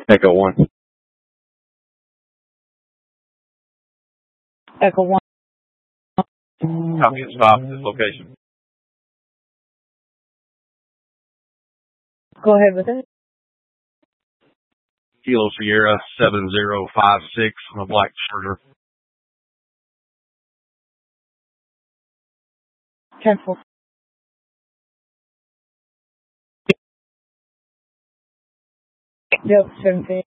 Echo 1. Echo 1. Copy and stop at this location. Go ahead with it. Kilo Sierra 7056 on a black Charger. 10-4. Yep, 17.